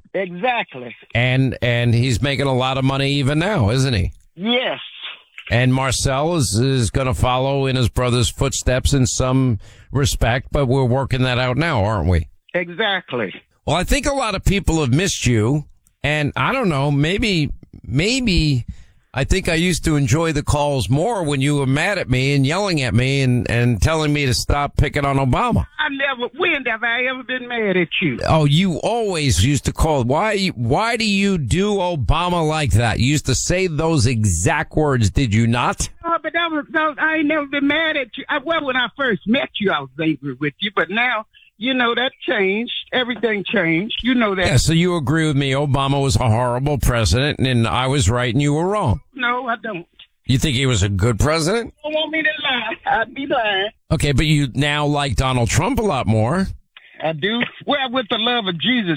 Exactly. And he's making a lot of money even now, isn't he? Yes. And Marcel is going to follow in his brother's footsteps in some respect, but we're working that out now, aren't we? Exactly. Well, I think a lot of people have missed you, and I don't know, maybe I think I used to enjoy the calls more when you were mad at me and yelling at me and telling me to stop picking on Obama. When have I ever been mad at you? Oh, you always used to call. Why do you do Obama like that? You used to say those exact words, did you not? Oh, but I ain't never been mad at you. Well, when I first met you, I was angry with you, but now, that changed. Everything changed. You know that. Yeah, so you agree with me. Obama was a horrible president, and I was right and you were wrong. No, I don't. You think he was a good president? You don't want me to lie. I'd be lying. Okay, but you now like Donald Trump a lot more. I do. Well, with the love of Jesus,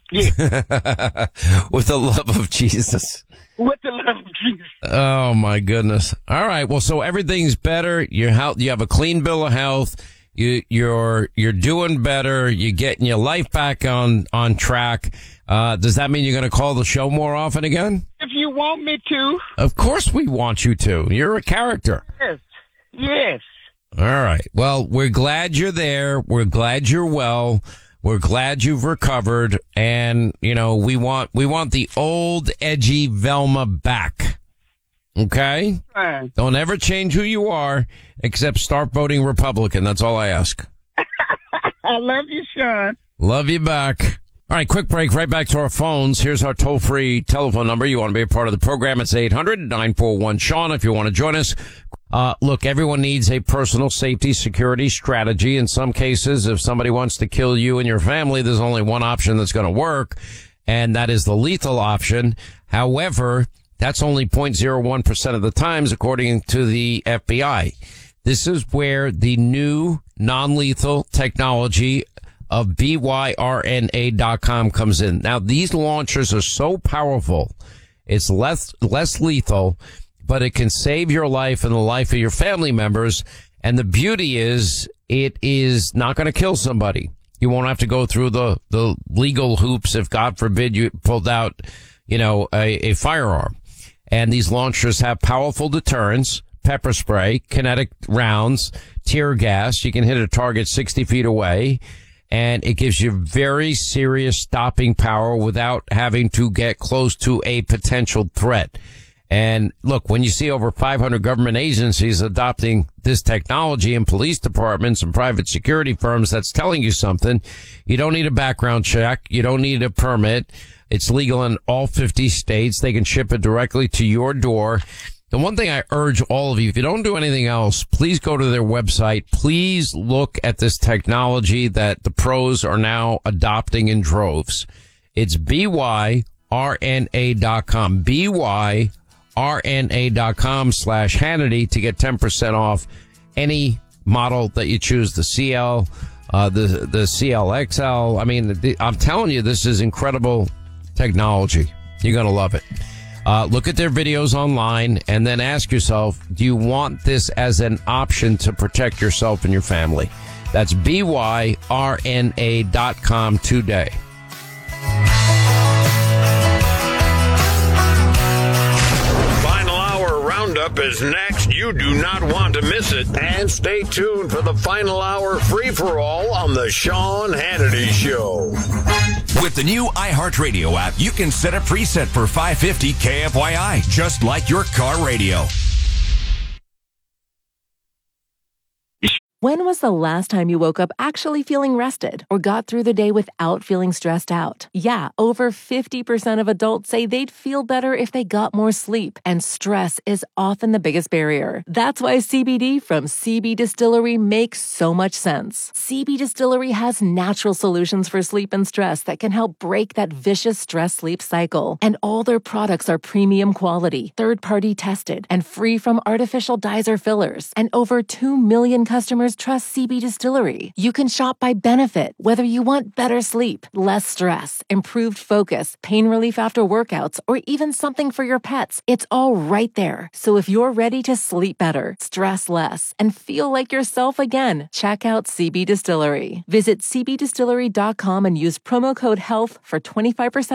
yeah. With the love of Jesus. With the love of Jesus. Oh, my goodness. All right. Well, so everything's better. You have a clean bill of health. You're doing better. You're getting your life back on track. Does that mean you're going to call the show more often again? If you want me to. Of course we want you to. You're a character. Yes. All right. Well, we're glad you're there. We're glad you're well. We're glad you've recovered. And, we want the old edgy Velma back. Okay? Fine. Don't ever change who you are, except start voting Republican. That's all I ask. I love you, Sean. Love you back. All right, quick break. Right back to our phones. Here's our toll-free telephone number. You want to be a part of the program? It's 800-941-SEAN if you want to join us. Look, everyone needs a personal safety security strategy. In some cases, if somebody wants to kill you and your family, there's only one option that's going to work, and that is the lethal option. However, that's only 0.01% of the times, according to the FBI. This is where the new non-lethal technology of BYRNA.com comes in. Now, these launchers are so powerful, it's less lethal, but it can save your life and the life of your family members. And the beauty is, it is not going to kill somebody. You won't have to go through the legal hoops if, God forbid, you pulled out, a firearm. And these launchers have powerful deterrents, pepper spray, kinetic rounds, tear gas. You can hit a target 60 feet away. And it gives you very serious stopping power without having to get close to a potential threat. And look, when you see over 500 government agencies adopting this technology in police departments and private security firms, that's telling you something. You don't need a background check. You don't need a permit. It's legal in all 50 states. They can ship it directly to your door. The one thing I urge all of you, if you don't do anything else, please go to their website. Please look at this technology that the pros are now adopting in droves. It's BYRNA.com. BYRNA.com/Hannity to get 10% off any model that you choose, the CL, the CLXL. I mean, I'm telling you, this is incredible technology. You're going to love it. Look at their videos online and then ask yourself, do you want this as an option to protect yourself and your family? That's BYRNA.com today. Final hour roundup is next. You do not want to miss it. And stay tuned for the final hour free-for-all on the Sean Hannity Show. With the new iHeartRadio app, you can set a preset for 550 KFYI, just like your car radio. When was the last time you woke up actually feeling rested or got through the day without feeling stressed out? Yeah, over 50% of adults say they'd feel better if they got more sleep, and stress is often the biggest barrier. That's why CBD from CB Distillery makes so much sense. CB Distillery has natural solutions for sleep and stress that can help break that vicious stress-sleep cycle. And all their products are premium quality, third-party tested, and free from artificial dyes or fillers. And over 2 million customers trust CB Distillery. You can shop by benefit, whether you want better sleep, less stress, improved focus, pain relief after workouts, or even something for your pets. It's all right there. So if you're ready to sleep better, stress less, and feel like yourself again, check out CB Distillery. Visit cbdistillery.com and use promo code HEALTH for 25%